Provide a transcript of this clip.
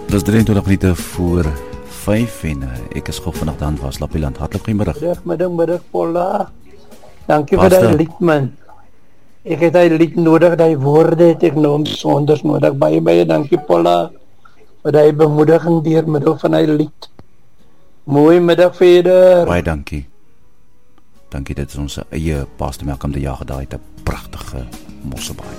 Dis 23 minute voor 5 en ek is gou vandag dan was Lapieland. Hartlik goeiemiddag. Middag Paula. Dankie vir die lied man. Ek het die lied nodig, die woorde het ek nou besonders nodig. Baie dankie Paula vir die bemoediging deur middel van die lied. Mooi middag verder. Baie dankie. Dankie, dit is ons eie Pastor Malcolm de Jager, daai het 'n pragtige mossebaai.